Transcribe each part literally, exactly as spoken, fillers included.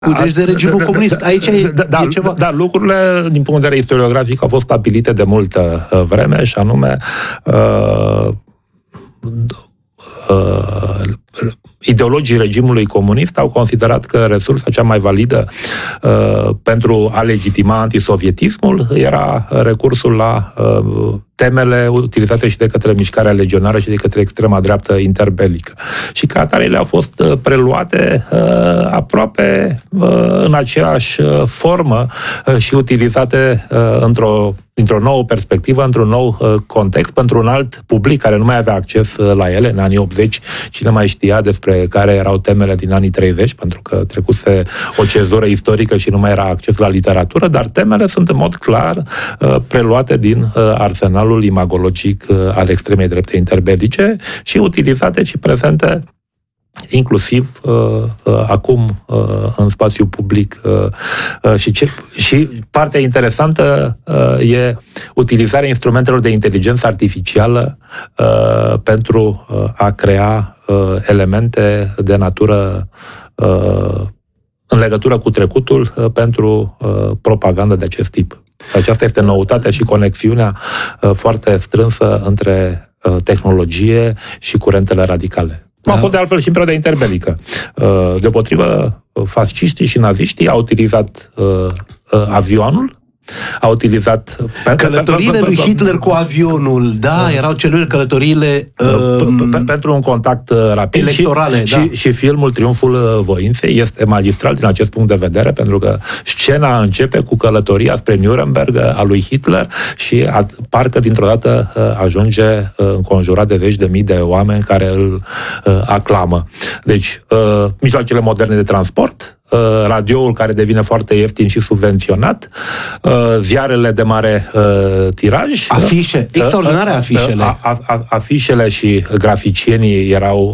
Deci de regimul comunist. Aici e, da, da, e ceva. Da, lucrurile, din punct de vedere istoriografic, au fost stabilite de multă vreme, și anume uh, uh, ideologii regimului comunist au considerat că resursa cea mai validă uh, pentru a legitima antisovietismul era recursul la uh, temele utilizate și de către mișcarea legionară și de către extrema dreaptă interbelică. Și ca atare ele au fost uh, preluate uh, aproape uh, în aceeași uh, formă uh, și utilizate uh, într-o, într-o nouă perspectivă, într-un nou uh, context, pentru un alt public care nu mai avea acces uh, la ele. În anii optzeci, cine mai știa despre care erau temele din anii treizeci, pentru că trecuse o cezură istorică și nu mai era acces la literatură, dar temele sunt în mod clar uh, preluate din uh, arsenalul imagologic uh, al extremei drepte interbelice și utilizate și prezente inclusiv uh, uh, acum uh, în spațiu public. Uh, uh, și, ce, și partea interesantă uh, e utilizarea instrumentelor de inteligență artificială uh, pentru uh, a crea uh, elemente de natură uh, în legătură cu trecutul uh, pentru uh, propagandă de acest tip. Aceasta este noutatea și conexiunea uh, foarte strânsă între uh, tehnologie și curentele radicale. Da. A fost de altfel și în perioada interbelică. Deopotrivă, fasciștii și naziștii au utilizat avionul, au utilizat... Călătoriile lui Hitler cu avionul, da, erau celule călătoriile pentru un contact rapid. Electorale, și, da. și, și filmul Triumful Voinței este magistral din acest punct de vedere, pentru că scena începe cu călătoria spre Nuremberg a lui Hitler și a, parcă dintr-o dată ajunge înconjurat de zeci de mii de oameni care îl aclamă. Deci, mijloacele moderne de transport, radioul care devine foarte ieftin și subvenționat, ziarele de mare tiraj, afișe, extraordinare afișele. A, a, a, afișele și graficienii erau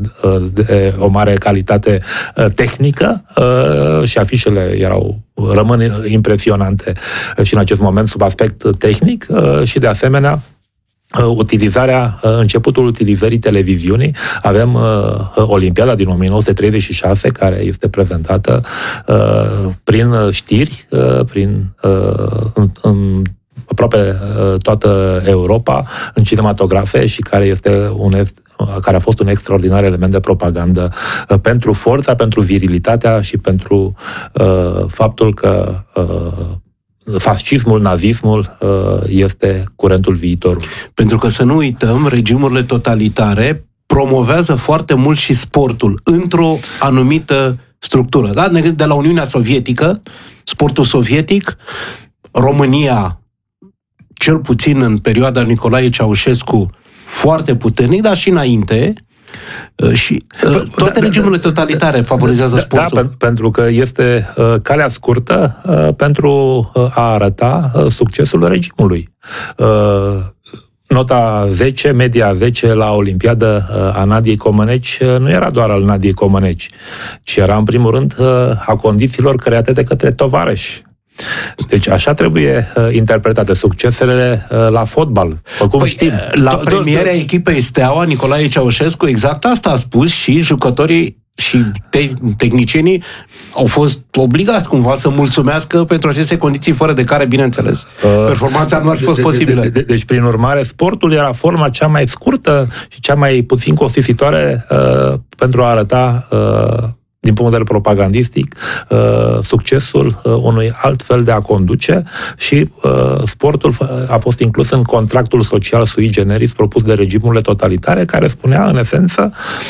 de o mare calitate tehnică și afișele erau rămân impresionante și în acest moment sub aspect tehnic și de asemenea utilizarea, începutul utilizării televiziunii. Avem uh, Olimpiada din o mie nouă sute treizeci și șase, care este prezentată uh, prin știri, uh, prin uh, în, în aproape uh, toată Europa, în cinematografe, și care este un care a fost un extraordinar element de propagandă uh, pentru forța, pentru virilitatea și pentru uh, faptul că uh, fascismul, nazismul este curentul viitorului. Pentru că să nu uităm, regimurile totalitare promovează foarte mult și sportul într-o anumită structură. Da? De la Uniunea Sovietică, sportul sovietic, România, cel puțin în perioada Nicolae Ceaușescu, foarte puternic, dar și înainte, și uh, toate da, regimurile totalitare favorizează da, sportul. Da, pentru că este uh, calea scurtă uh, pentru uh, a arăta uh, succesul regimului. Uh, nota zece, media zece la Olimpiadă uh, a Nadiei Comăneci uh, nu era doar al Nadiei Comăneci, ci era în primul rând uh, a condițiilor create de către tovarăși. Deci așa trebuie uh, interpretate succesele uh, la fotbal. Cum păi, știm, la premierea echipei Steaua, Nicolae Ceaușescu exact asta a spus și jucătorii și te- tehnicienii au fost obligați cumva să mulțumească pentru aceste condiții, fără de care, bineînțeles, performanța nu ar fi fost posibilă. De, de, de, deci, prin urmare, sportul era forma cea mai scurtă și cea mai puțin costisitoare uh, pentru a arăta uh, din punct de vedere propagandistic, uh, succesul uh, unui alt fel de a conduce și uh, sportul a fost inclus în contractul social sui generis propus de regimurile totalitare, care spunea, în esență,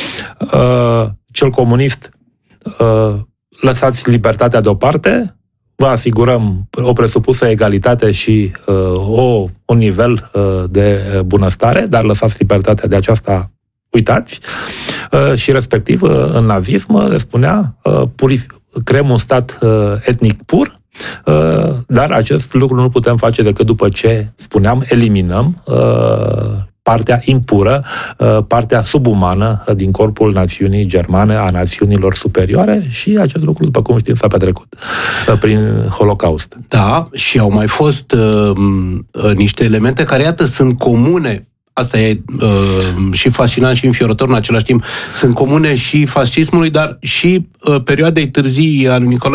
uh, cel comunist, uh, lăsați libertatea deoparte, vă asigurăm o presupusă egalitate și uh, o, un nivel uh, de bunăstare, dar lăsați libertatea de aceasta, uitați, uh, și respectiv uh, în nazism le spunea uh, purif- creăm un stat uh, etnic pur, uh, dar acest lucru nu putem face decât după ce, spuneam, eliminăm uh, partea impură, uh, partea subumană din corpul națiunii germane, a națiunilor superioare, și acest lucru, după cum știm, s-a petrecut uh, prin Holocaust. Da, și au mai fost uh, uh, niște elemente care, iată, sunt comune asta e uh, și fascinant și înfiorător în același timp, sunt comune și fascismului, dar și uh, perioadei târzii a lui Nicolae